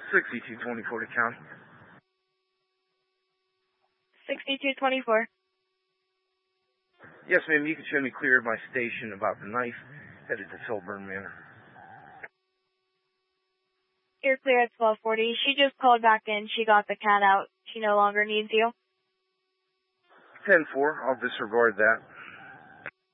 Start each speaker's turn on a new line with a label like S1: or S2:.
S1: 6224 to county.
S2: 6224.
S1: Yes, ma'am, you can show me clear of my station about the knife, headed to Filburn Manor.
S2: You're clear at 1240. She just called back in. She got the cat out. She no longer needs you.
S1: 10-4, I'll disregard that.